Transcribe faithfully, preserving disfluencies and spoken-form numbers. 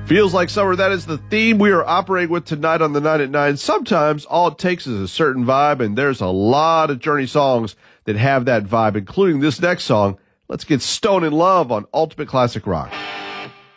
Feels like summer. That is the theme we are operating with tonight on the Night at Nine. Sometimes all it takes is a certain vibe, and there's a lot of Journey songs that have that vibe, including this next song. Let's get Stone in Love on Ultimate Classic Rock.